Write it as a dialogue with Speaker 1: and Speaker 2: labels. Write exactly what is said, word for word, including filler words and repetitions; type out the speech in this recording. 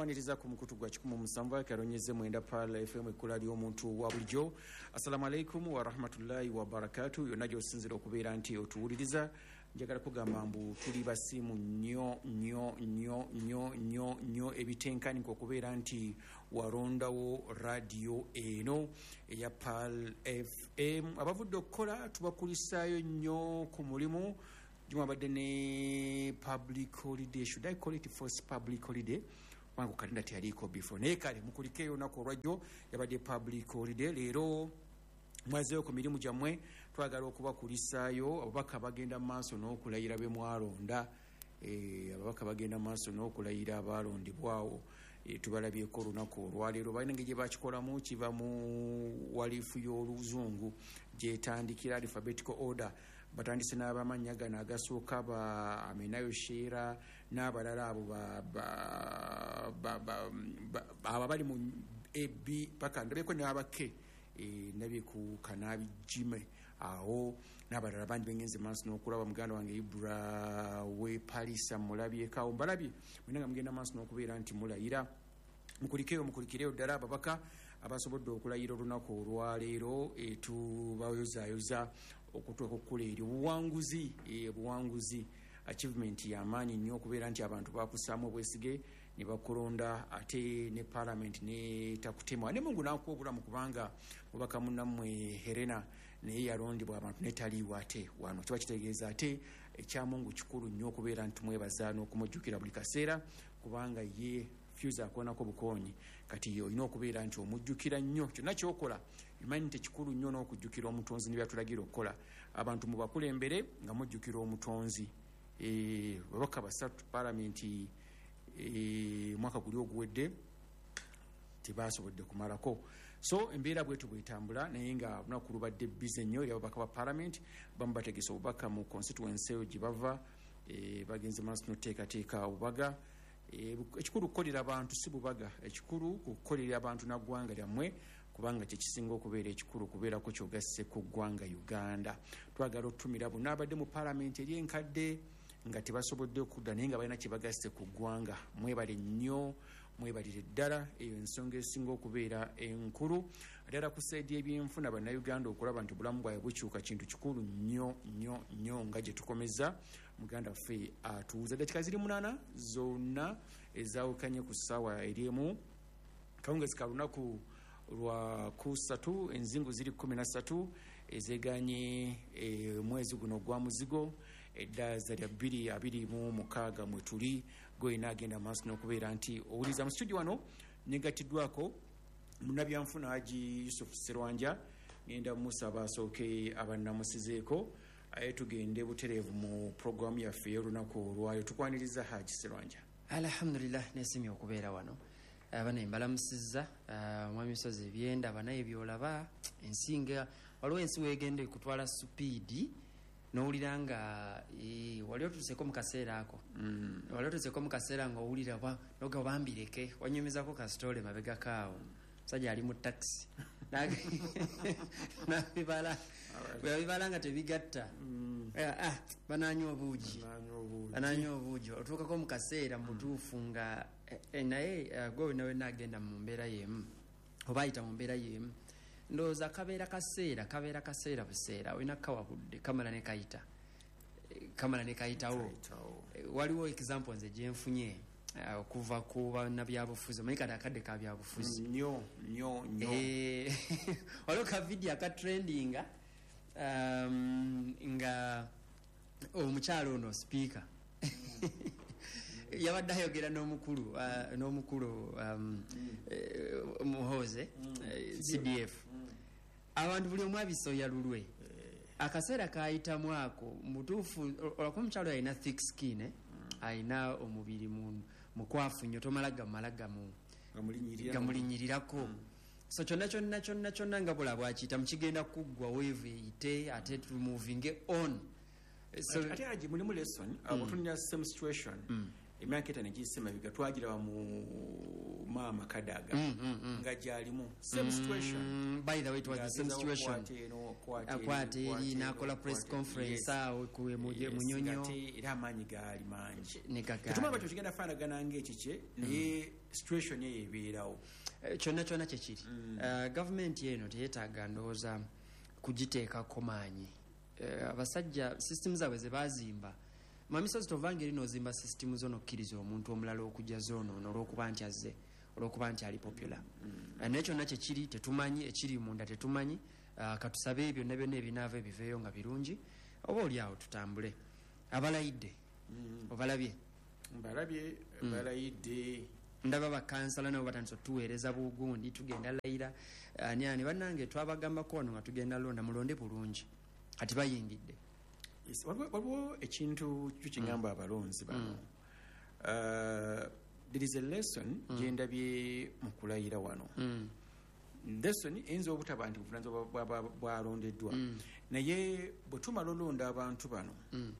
Speaker 1: tukwaniriza ku mukutu gwa kikumu musanvu akaronyeze mwenda pala F M ekula lyo omuntu wa bulijjo. Assalamu alaikum wa rahmatullahi wa barakatuh. Yonajo osinzira okubeera nti otuwuliriza. Njagala kugamba mbu tuli basimu nnyo nnyo nnyo nnyo nnyo nnyo ebitenkani okubeera nti warondawo radio eno eya Pal F M. Abavudde okukola tubakulisaayo nnyo ku mulimu. Jumabadde ne public holiday. Should I call it first public holiday? Wangu kalenda tialiko before. Ne kale mukulikeyo nako radio yabadde public holiday. Leero mwazeyo ku mirimu gyamwe twagala okubakulisaayo ababaka bagenda maaso n'okulayira be mwalonda. Eh, ababaka bagenda maaso n'okulayira abalondibwawo. E, tubalabyeko olunaku olwaleero balina engeri gye bakikolamu kiva mu walifu y'oluzungu gyetandikira alphabetical order. Batandise n'abamannya gano agasooka ba Amenayo Sheera n'abalala abo abo bali mu ebi paka ndabeko n'abake e, nabi ku kanabi jime awo n'abalala bandi bengenze maaso n'okulaba muganda wange Ibra we Palisa mulabyeko mbalabye mwenanga mugenda maaso n'okubeera nti mulayira mukulikeyo mukulikireyo ddala ababaka abasobodde okulayira olunaku olwaleero etubayozayoza okutuuka okukula eri obuwanguzi obuwanguzi achievement y'amaanyi nnyo okubeera nti abantu bakusaamu obwesige ne bakulonda ate ne parliament ne takutemwa ne mungu n'akuwa obulamu kubanga mubaka munnammwe Helena naye yalondebwa abantu netaliiwo ate wano kiba kitegeeza ate ekyamungu kikulu nnyo okubeera nti mwebaza n'okumujjukira buli kaseera kubanga ye Fuse akonako bukonyi kati olina okubeera nti omujjukira nnyo kyonna kyokola imanyi nti kikulu nnyo n'okujjukira omutonzi ne byatulagira okukola abantu mu bakulembere nga mujjukira omutonzi e, babaka basatu palamenti e, mwaka guli oguwedde tebasobodde kumalako so embeera bwetu bwetambula naye nga lunaku lubadde bize nnyo eri ababaka ba palamenti bamu bategesa obubaka mu constituency eyo gye bava e, bagenze maaso n'oteekateeka obubaga ekikulu kukolera abantu si bubaga ekikulu kukolera abantu na ggwanga lyammwe kubanga kye kisinga okubeera ekikulu kubeera ko kyogasse ku ggwanga Uganda. Twagala otutumira bonna abadde mu palamenti eri enkadde nga tebasobodde okudda naye nga balina kye bagasse ku ggwanga. Mwebale nnyo mwebalire ddala eyo ensonga esinga okubeera enkulu ddala ku saidi y'ebyenfuna bannayuganda okulaba nti obulamu bwabwe bukyuka kintu kikulu nnyo nnyo nnyo nga gye tukomeza muganda waffe atuuza dakika ziri munaana zonna ezaawukanye ku ssaawa eri emu kawungezi ka lunaku lwa kusatu enzingu ziri kumi na ssatu ezeganye e, mwezi guno gwa muzigo eddaza lya bbiri abiri mu mukaaga mwe tuli goyina agenda maaso n'okubeera nti owuliza mu studio wano negatiddwako munnabyanfuna Haji Yusuf Serwanja ngenda musaba asooke abannamusizeeko aye tugende butereevu mu programu yaffe y'olunaku olwayo tukwaniriza Haji Serwanja.
Speaker 2: Alhamdulillah nesimye okubeera wano abana embalamusizza omwami Misozi ebyenda abanaye byolaba ensinga waliwo ensi weegende kutwala supiidi n'owulira nga e, wali otutuseko mu kaseera ako mm. wali otutuseko mu kaseera nga owulira noga bambireke wanyumizako kasitole mabega kaawo musajja ali mu taxi nabibala bwebibala nga tebigatta mm. ah, bananywa obuugi bananywa obuugi otuukako mu kaseera mutuufu nga eh, naye uh, gwe nawe nagenda mu mbeera yemu oba ayita mu mbeera yemu ndowooza kabeera kaseera kabeera kaseera buseera olina kawabudde kamala ne kayita kamala ne kayitawo waliwo example nze gyenfunye okuva ku bannabyabufuzi omanyi kati akadde ka byabufuzi
Speaker 1: nnyo nnyo nnyo
Speaker 2: waliwo ka video aka trendinga um, nga omukyalo ono speaker yabadde ayogera n'omukulu uh, n'omukulu um, uh, muhoze uh, C D F abantu buli omwe abisoya lulwe akaseera kayitamu ako mutuufu olwakuba omukyalo alina thick skin eh? Alina omubiri mukwafu nnyo tomala gamala gamulinyirirako so kyonna kyonna kyonna kyonna nga bula bwakiyita mukigenda kuggwa weevu eyite ate tumuvinge on
Speaker 1: so ate aji mulimu lesson otunya same situation emyaka etano egiyise mabiga twagiraba mu maama Kadaga nga gyalimu same situation.
Speaker 2: By the way, it was the same situation. Akwate eri nakola press conference awo kuwe munyonyo
Speaker 1: era amaanyi gaali mangi. Tetumaba kyo kigenda faanagana ng'ekikye naye situation ye ebeerawo.
Speaker 2: Kyonna kyonna kye kiri. Gavumenti eno teyeetaaga ndowooza kugiteekako maanyi. Abasajja system zaabwe ze baazimba mamisozi tovange lino ozimba system zo nokkiriza omuntu omulala okujja zoono olw'okuba nti azze olw'okuba nti ali popular. Nekyo nakyo kiri tetumanyi ekiri munda tetumanyi. Katusabe byonna byonna ebinaava ebiveeyo nga birungi oba oli awo tutambule. Abalayidde obalabye
Speaker 1: mbalabye balayidde
Speaker 2: ndaba bakansala nabo batandise otuweereza bugundi tugenda layira ani ani bannange twabagambako wano nga tugenda londa mulonde bulungi kati bayingidde.
Speaker 1: Waliwo ekintu kyekingamba abalonzi bano. There is a lesson gyendabye mu kulayira wano. Lesson eyinza obutaba nti buvunaanyizibwa bwalondeddwa naye bwe tumala olonda abantu bano